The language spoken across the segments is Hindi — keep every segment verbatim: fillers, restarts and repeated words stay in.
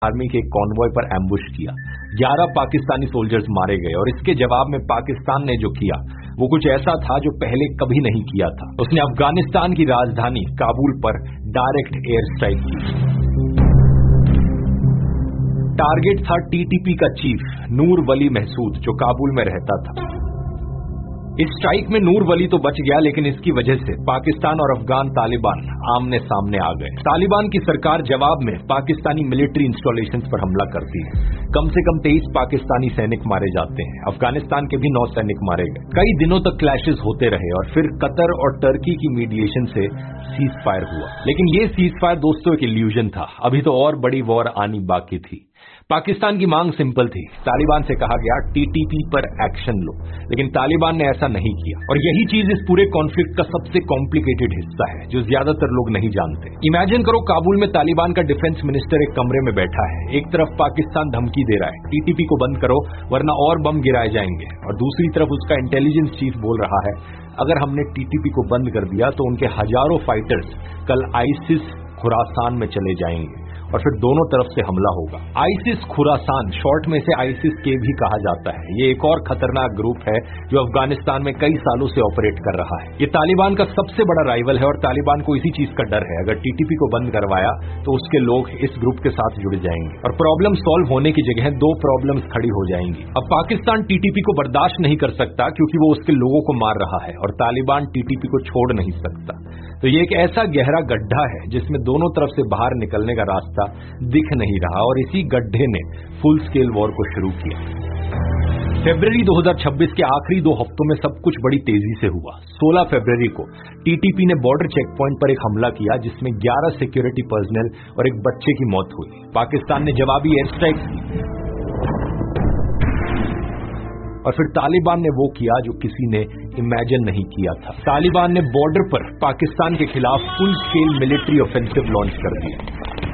आर्मी के एक कॉन्वॉय पर एम्बुश किया। ग्यारह पाकिस्तानी सोल्जर्स मारे गए और इसके जवाब में पाकिस्तान ने जो किया वो कुछ ऐसा था जो पहले कभी नहीं किया था। उसने अफगानिस्तान की राजधानी काबुल पर डायरेक्ट एयर स्ट्राइक की। टारगेट था टीटीपी का चीफ नूर वली महसूद जो काबुल में रहता था। इस स्ट्राइक में नूर वली तो बच गया, लेकिन इसकी वजह से पाकिस्तान और अफगान तालिबान आमने सामने आ गए। तालिबान की सरकार जवाब में पाकिस्तानी मिलिट्री इंस्टॉलेशंस पर हमला करती है। कम से कम तेईस पाकिस्तानी सैनिक मारे जाते हैं। अफगानिस्तान के भी नौ सैनिक मारे गए। कई दिनों तक क्लैशेस होते रहे और फिर कतर और टर्की की मीडिएशन से सीज फायर हुआ। लेकिन ये सीज फायर दोस्तों एक इल्यूजन था। अभी तो और बड़ी वॉर आनी बाकी थी। पाकिस्तान की मांग सिंपल थी। तालिबान से कहा गया टीटीपी पर एक्शन लो, लेकिन तालिबान ने ऐसा नहीं किया। और यही चीज इस पूरे कॉन्फ्लिक्ट का सबसे कॉम्प्लिकेटेड हिस्सा है जो ज्यादातर लोग नहीं जानते। इमेजिन करो काबुल में तालिबान का डिफेंस मिनिस्टर एक कमरे में बैठा है। एक तरफ पाकिस्तान धमकी दे रहा है टीटीपी को बंद करो वरना और बम गिराए जाएंगे, और दूसरी तरफ उसका इंटेलिजेंस चीफ बोल रहा है अगर हमने टीटीपी को बंद कर दिया तो उनके हजारों फाइटर्स कल आईसिस खुरासान में चले जाएंगे और फिर दोनों तरफ से हमला होगा। आईसिस खुरासान शॉर्ट में से आईसिस के भी कहा जाता है। ये एक और खतरनाक ग्रुप है जो अफगानिस्तान में कई सालों से ऑपरेट कर रहा है। ये तालिबान का सबसे बड़ा राइवल है और तालिबान को इसी चीज का डर है अगर टीटीपी को बंद करवाया तो उसके लोग इस ग्रुप के साथ जुड़ जाएंगे और प्रॉब्लम सॉल्व होने की जगह दो प्रॉब्लम्स खड़ी हो जाएंगी। अब पाकिस्तान टीटीपी को बर्दाश्त नहीं कर सकता क्योंकि वो उसके लोगों को मार रहा है और तालिबान टीटीपी को छोड़ नहीं सकता। तो ये एक ऐसा गहरा गड्ढा है जिसमें दोनों तरफ से बाहर निकलने का रास्ता दिख नहीं रहा और इसी गड्ढे ने फुल स्केल वॉर को शुरू किया। फरवरी दो हज़ार छब्बीस के आखिरी दो हफ्तों में सब कुछ बड़ी तेजी से हुआ। सोलह फरवरी को टीटीपी ने बॉर्डर चेक पॉइंट पर एक हमला किया जिसमें ग्यारह सिक्योरिटी पर्सनल और एक बच्चे की मौत हुई। पाकिस्तान ने जवाबी एयर स्ट्राइक की और फिर तालिबान ने वो किया जो किसी ने इमेजिन नहीं किया था। तालिबान ने बॉर्डर पर पाकिस्तान के खिलाफ full scale military offensive launch कर दिया।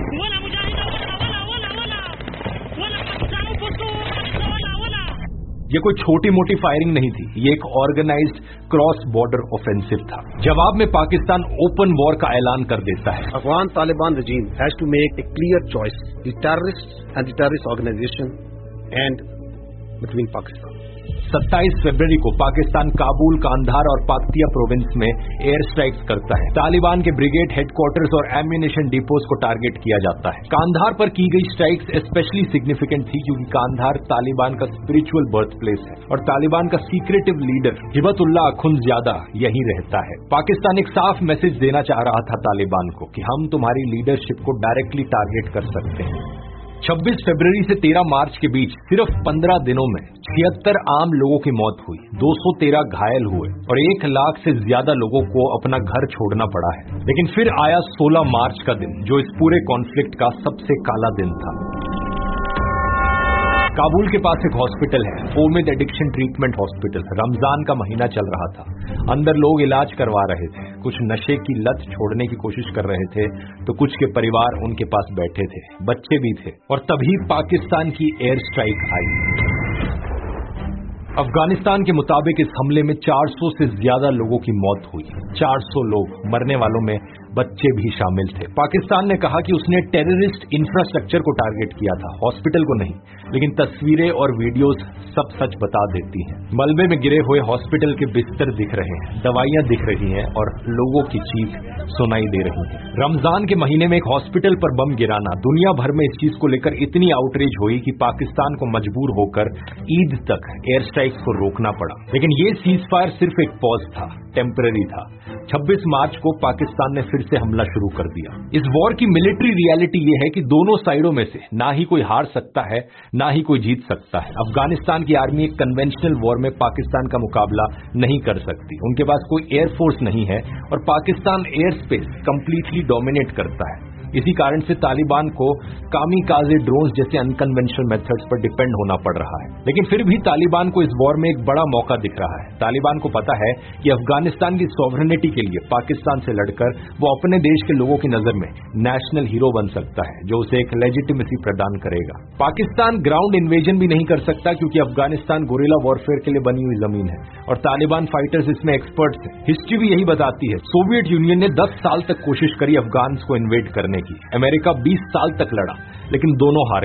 ये कोई छोटी मोटी फायरिंग नहीं थी, ये एक ऑर्गेनाइज्ड क्रॉस बॉर्डर ऑफेंसिव था। जवाब में पाकिस्तान ओपन वॉर का ऐलान कर देता है। Afghan Taliban regime has to make a clear choice: the terrorists and the terrorist organization and between Pakistan. सत्ताईस फरवरी को पाकिस्तान काबुल, कांधार और पाक्तिया प्रोविंस में एयर स्ट्राइक्स करता है। तालिबान के ब्रिगेड हेडक्वार्टर्स और एम्यूनिशन डिपोज को टारगेट किया जाता है। कांधार पर की गई स्ट्राइक्स स्पेशली सिग्निफिकेंट थी क्योंकि कांधार तालिबान का स्पिरिचुअल बर्थ प्लेस है और तालिबान का सीक्रेटिव लीडर हिबतुल्लाह अखुंदज़्यादा यहीं रहता है। पाकिस्तान एक साफ मैसेज देना चाह रहा था तालिबान को कि हम तुम्हारी लीडरशिप को डायरेक्टली टारगेट कर सकते हैं। छब्बीस फरवरी से तेरह मार्च के बीच सिर्फ पंद्रह दिनों में छिहत्तर आम लोगों की मौत हुई, दो सौ तेरह घायल हुए और एक लाख से ज्यादा लोगों को अपना घर छोड़ना पड़ा है। लेकिन फिर आया सोलह मार्च का दिन जो इस पूरे कॉन्फ्लिक्ट का सबसे काला दिन था। काबुल के पास एक हॉस्पिटल है, Omid addiction treatment hospital. Ramzan का महीना चल रहा था, अंदर लोग इलाज करवा रहे थे। कुछ नशे की लत छोड़ने की कोशिश कर रहे थे तो कुछ के परिवार उनके पास बैठे थे, बच्चे भी थे। और तभी पाकिस्तान की एयर स्ट्राइक आई। अफगानिस्तान के मुताबिक इस हमले में चार सौ से ज्यादा लोगों की मौत हुई। चार सौ लोग, मरने वालों में बच्चे भी शामिल थे। पाकिस्तान ने कहा कि उसने टेररिस्ट इंफ्रास्ट्रक्चर को टारगेट किया था, हॉस्पिटल को नहीं, लेकिन तस्वीरें और वीडियोस सब सच बता देती हैं। मलबे में गिरे हुए हॉस्पिटल के बिस्तर दिख रहे हैं, दवाइयां दिख रही हैं और लोगों की चीख सुनाई दे रही है। रमजान के महीने में एक हॉस्पिटल पर बम गिराना, दुनिया भर में इस चीज को लेकर इतनी आउटरीच हुई कि पाकिस्तान को मजबूर होकर ईद तक एयर स्ट्राइक्स को रोकना पड़ा। लेकिन ये सीज फायर सिर्फ एक पॉज था, टेम्पररी था। छब्बीस मार्च को पाकिस्तान ने फिर से हमला शुरू कर दिया। इस वॉर की मिलिट्री रियलिटी ये है कि दोनों साइडों में से ना ही कोई हार सकता है ना ही कोई जीत सकता है। अफगानिस्तान की आर्मी एक कन्वेंशनल वॉर में पाकिस्तान का मुकाबला नहीं कर सकती। उनके पास कोई एयरफोर्स नहीं है और Pakistan air space completely dominate करता है। इसी कारण से तालिबान को कामिकाज़े ड्रोन्स जैसे अनकन्वेंशनल मेथड्स पर डिपेंड होना पड़ रहा है। लेकिन फिर भी तालिबान को इस वॉर में एक बड़ा मौका दिख रहा है। तालिबान को पता है कि अफगानिस्तान की सॉवरेनिटी के लिए पाकिस्तान से लड़कर वो अपने देश के लोगों की नजर में नेशनल हीरो बन सकता है जो उसे एक लेजिटिमेसी प्रदान करेगा। पाकिस्तान ग्राउंड इन्वेजन भी नहीं कर सकता क्योंकि अफगानिस्तान गोरिल्ला वॉरफेयर के लिए बनी हुई जमीन है और तालिबान फाइटर्स इसमें एक्सपर्ट्स हैं। हिस्ट्री भी यही बताती है। सोवियत यूनियन ने दस साल तक कोशिश करी अफगान्स को इन्वेड करने करने की। अमेरिका बीस साल तक लड़ा, लेकिन दोनों हार